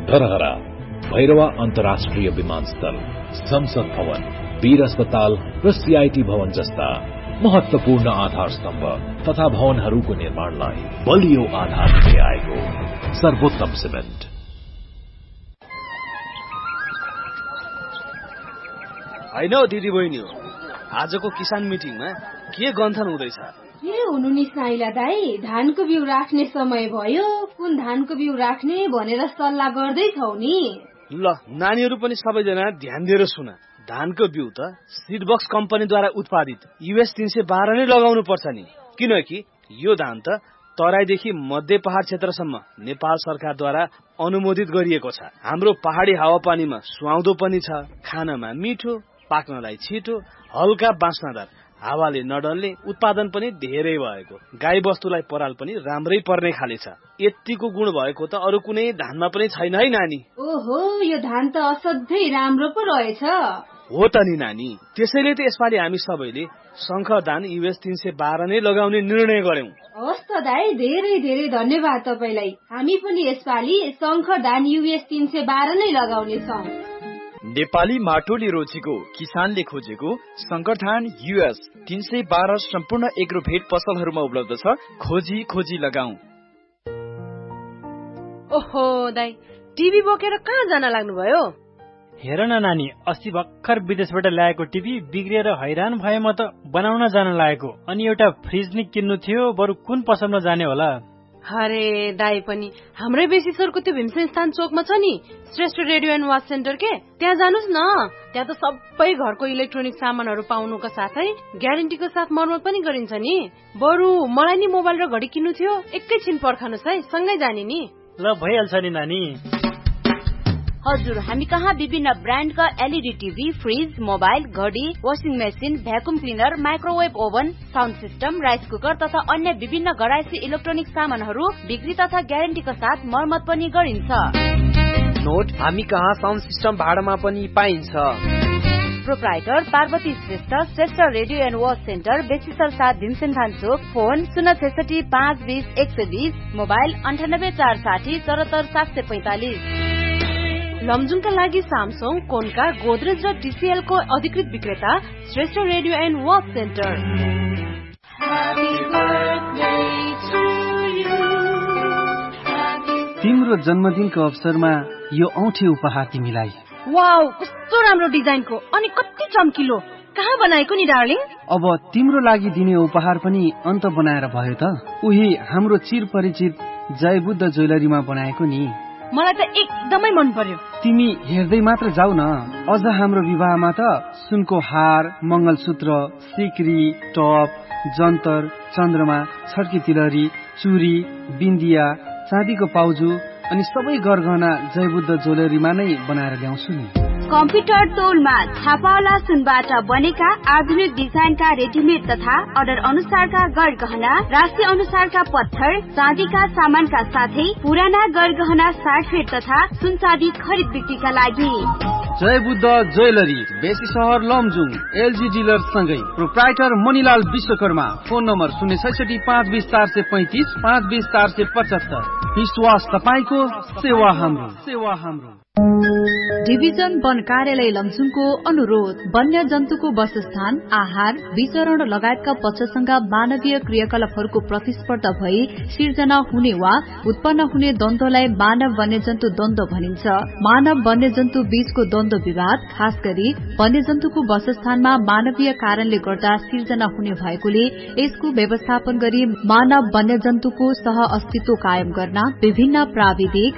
धरहरा, भैरवा अन्तर्राष्ट्रिय विमानस्थल, संसद भवन, वीर अस्पताल र सीआईटी भवन जस्ता महत्वपूर्ण आधार स्तम्भ तथा भवनहरूको निर्माणलाई बलियो आधार दिँदै आएको सर्वोत्तम सिमेन्ट। हैन हो दिदी बहिनी, आजको किसान मिटिङमा के गन्थन हुँदैछ? के हुनु नि साइला दाई, धानको बिउ राख्ने समय भयो, कुन धानको बिउ राख्ने भनेर सल्लाह गर्दैछौ नि। ल नानीहरू पनि सबैजना ध्यान दिएर सुन। धानको बिउ त सीडबक्स कम्पनीद्वारा उत्पादित US 312 नै लगाउनु पर्छ नि, किनकि यो धान त तराईदेखि मध्य पहाड क्षेत्रसम्म नेपाल सरकारद्वारा अनुमोदित गरिएको छ। हाम्रो पहाडी हावापानीमा सुहाउँदो पनि छ, खानमा मिठो, पाक्नलाई छिटो, हल्का बास्नादार, हावाले नडल्ने, उत्पादन पनि धेरै भएको, गाई बस्तुलाई पराल पनि राम्रै पर्ने खाले छ। यतिको गुण भएको त अरु कुनै धानमा पनि छैन है नानी। ओहो, यो धान त असाध्यै राम्रो पो रहेछ। हो त नि नानी, त्यसैले त यसपालि हामी सबैले शंकर धान US 312 नै लगाउने निर्णय गर्यौं। हस् त दाई, धेरै धेरै धन्यवाद तपाईलाई। हामी पनि यसपालि शंकर धान US 312 नै लगाउने छौं। नेपाली माटोले रोजेको, किसानले खोजेको शंकर धान US 312 सम्पूर्ण एग्रोभेट पसलहरूमा उपलब्ध छ। खोजी खोजी लगाऊ। ओहो दाई, टिभी बोकेर कहाँ जान लाग्नुभयो? हेर न नानी, अस्ति भर्खर विदेशबाट ल्याएको टिभी बिग्रिएर हैरान भए। म त बनाउन जान लागेको, अनि एउटा फ्रिज नि किन्नु थियो, बरु कुन पसलमा जाने होला? अरे दाई पनि हाम्रै बेसीसरको त्यो भीमसेन स्थान चोकमा छ नि Shrestha radio and watch centre के, त्यहाँ जानुस् न। त्यहाँ त सबै घरको इलेक्ट्रोनिक सामानहरू पाउनुका साथै ग्यारेन्टीको साथ मर्मत पनि गरिन्छ नि। बरु मलाई नि मोबाइल र घडी किन्नु थियो, एकैछिन पर्खनुस् है, सँगै जाने नि। ल भइहाल्छ नि नानी। हजुर, हामी कहाँ विभिन्न ब्रान्डका एलईडी टिभी, फ्रिज, मोबाइल, घडी, washing machine, vacuum cleaner, microwave oven, sound system, rice cooker तथा अन्य विभिन्न घरायसी इलेक्ट्रोनिक सामानहरू बिक्री तथा ग्यारेन्टीका साथ मर्मत पनि गरिन्छ। नोट, हामी कहाँ साउन्ड सिस्टम भाडामा पनि पाइन्छ। Proprietor Parvati Shrestha, Shrestha radio and watch centre, बेसीसर 7 Bhimsen थान चोक। Phone 066 520 120, mobile 98 460 74 745। लमजुङका लागि सामसङ, कोनका, गोदरेज र TCL को अधिकृत विक्रेता Shrestha radio and watch centre. तिम्रो जन्मदिनको अवसरमा यो औँठी उपहार तिमीलाई। वाउ, कस्तो राम्रो डिजाइनको, अनि कति चम्किलो, कहाँ बनाएको नि डार्लिङ? अब तिम्रो लागि दिने उपहार पनि अन्त बनाएर भयो त। उही हाम्रो चिरपरिचित जयबुद्ध ज्वेलरीमा बनाएको नि। मलाई त एकदमै मन पर्यो। तिमी हेर्दै मात्र जाऊ न, अझ हाम्रो विवाहमा त सुनको हार, मंगलसूत्र, सिक्री, टप, जन्तर, चन्द्रमा, छड्की तिलहरी, चुरी, बिन्दिया, चाँदीको पाउजु अनि सबै गरगहना जयबुद्ध ज्वेलरीमा नै बनाएर ल्याउँछु नि। कम्प्युटर तौलमा छापावाला सुनबाट बनेका आधुनिक डिजाइनका रेडिमेड तथा अर्डर अनुसारका गरगहना, राशि अनुसारका पत्थर, चाँदीका सामानका साथै पुराना गरगहना साटफेट तथा सुन चाँदी खरिद बिक्रीका लागि जयबुद्ध ज्वेलरी, बेसी सहर लमजुङ, LG डिलर सँगै proprietor Manilal Vishwakarma. Phone number 066 520 435 520 475। विश्वास तपाईको, सेवा हाम्रो। डिभिजन वन कार्यालय लमजुङको अनुरोध, वन्य जन्तुको वासस्थान, आहार, विचरण लगायतका पक्षसँग मानवीय क्रियाकलापहरूको प्रतिस्पर्धा भई सिर्जना हुने वा उत्पन्न हुने द्वन्द्वलाई मानव वन्यजन्तु द्वन्द्व भनिन्छ। मानव वन्यजन्तु बीचको द्वन्द्व विवाद खास गरी वन्यजन्तुको वासस्थानमा मानवीय कारणले गर्दा सिर्जना हुने भएकोले यसको व्यवस्थापन गरी मानव वन्यजन्तुको सह अस्तित्व कायम गर्न विभिन्न प्राविधिक